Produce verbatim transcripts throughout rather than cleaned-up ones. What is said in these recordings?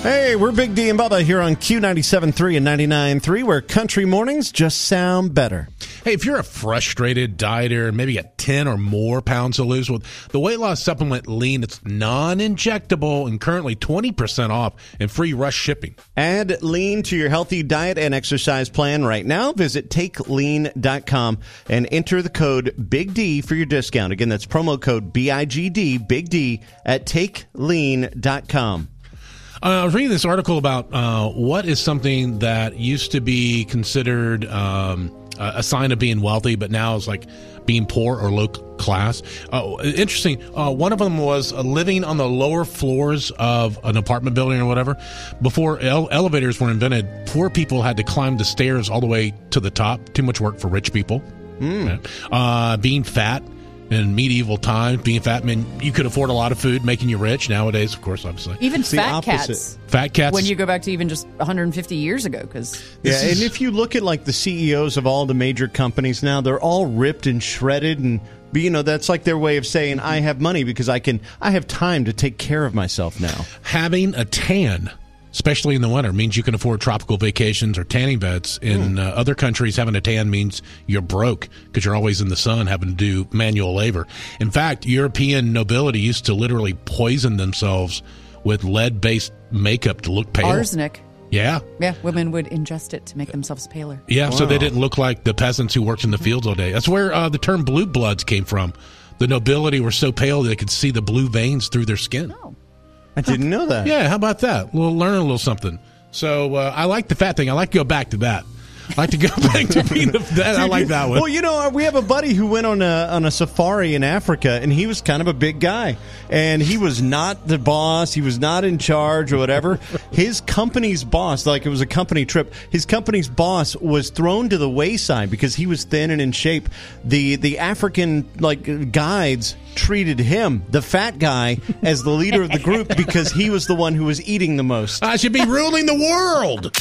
Hey, we're Big D and Bubba here on Q ninety-seven point three and ninety-nine point three, where country mornings just sound better. Hey, if you're a frustrated dieter and maybe got ten or more pounds to lose, with the weight loss supplement Lean, it's non-injectable and currently twenty percent off and free rush shipping. Add Lean to your healthy diet and exercise plan right now. Visit take lean dot com and enter the code Big D for your discount. Again, that's promo code B I G D, Big D, at take lean dot com. Uh, I was reading this article about uh, what is something that used to be considered um, a sign of being wealthy, but now is like being poor or low class. Uh, interesting. Uh, one of them was uh, living on the lower floors of an apartment building or whatever. Before ele- elevators were invented, poor people had to climb the stairs all the way to the top. Too much work for rich people. Mm. Uh, being fat. In medieval times, being fat meant you could afford a lot of food, making you rich. Nowadays, of course, obviously. Even it's fat cats. Fat cats. When you go back to even just one hundred fifty years ago. Cause yeah, is- and if you look at like the C E Os of all the major companies now, they're all ripped and shredded. And, you know, that's like their way of saying, I have money because I can. I have time to take care of myself now. Having a tan, especially in the winter, means you can afford tropical vacations or tanning beds. In mm. uh, other countries, having a tan means you're broke because you're always in the sun having to do manual labor. In fact, European nobility used to literally poison themselves with lead-based makeup to look pale. Arsenic. Yeah. Yeah, women would ingest it to make themselves paler. Yeah, wow. So they didn't look like the peasants who worked in the fields all day. That's where uh, the term blue bloods came from. The nobility were so pale they could see the blue veins through their skin. Oh. I didn't know that. Yeah, how about that? We'll learn a little something. So uh, I like the fat thing. I like to go back to that. I like to go back to being the that. I like that one. Well, you know, we have a buddy who went on a on a safari in Africa, and he was kind of a big guy, and he was not the boss. He was not in charge or whatever. His company's boss, like it was a company trip, his company's boss was thrown to the wayside because he was thin and in shape. The the African like guides treated him, the fat guy, as the leader of the group because he was the one who was eating the most. I should be ruling the world.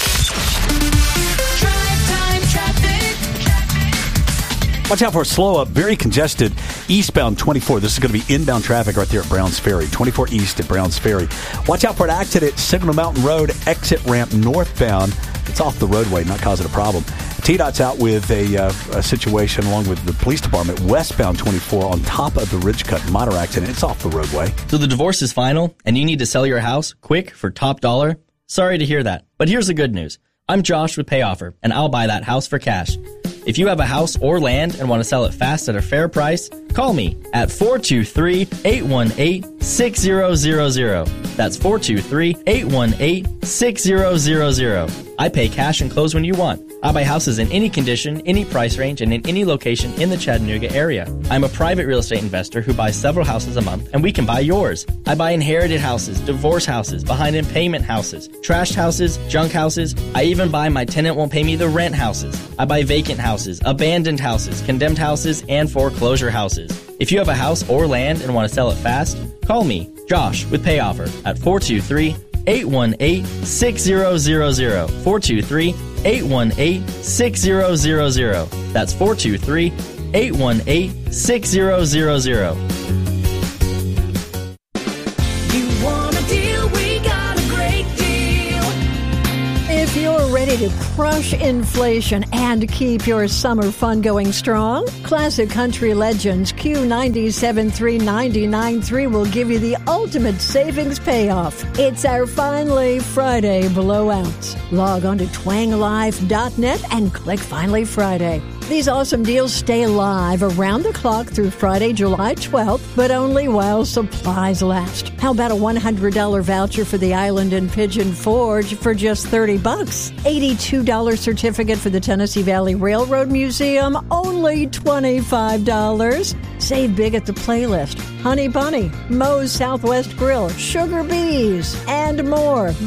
Watch out for a slow up, very congested eastbound twenty-four. This is going to be inbound traffic right there at Browns Ferry. twenty-four east at Browns Ferry. Watch out for an accident, Signal Mountain Road, exit ramp northbound. It's off the roadway, not causing a problem. T DOT's out with a, uh, a situation along with the police department, westbound twenty-four on top of the Ridgecut. Minor accident. It's off the roadway. So the divorce is final and you need to sell your house quick for top dollar? Sorry to hear that. But here's the good news. I'm Josh with PayOffer, and I'll buy that house for cash. If you have a house or land and want to sell it fast at a fair price, call me at four two three, eight one eight, six zero zero zero. That's four two three, eight one eight, six zero zero zero. I pay cash and close when you want. I buy houses in any condition, any price range, and in any location in the Chattanooga area. I'm a private real estate investor who buys several houses a month, and we can buy yours. I buy inherited houses, divorce houses, behind in payment houses, trashed houses, junk houses. I even buy my tenant won't pay me the rent houses. I buy vacant houses, abandoned houses, condemned houses, and foreclosure houses. If you have a house or land and want to sell it fast, call me, Josh, with PayOffer at four two three, eight one eight, six zero zero zero. four two three, eight one eight, six zero zero zero. That's four two three, eight one eight, six zero zero zero. You want a deal? We got a great deal. If you're ready to crush inflation and keep your summer fun going strong, Classic Country Legends Q ninety-seven point three, ninety-nine point three will give you the ultimate savings payoff. It's our Finally Friday blowout. Log on to twang life dot net and click Finally Friday. These awesome deals stay live around the clock through Friday, July twelfth, but only while supplies last. How about a one hundred dollars voucher for the Island and Pigeon Forge for just thirty bucks? eighty-two dollars certificate for the Tennessee Valley Railroad Museum, only twenty-five dollars. Save big at the Playlist, Honey Bunny, Moe's Southwest Grill, Sugar Bees, and more.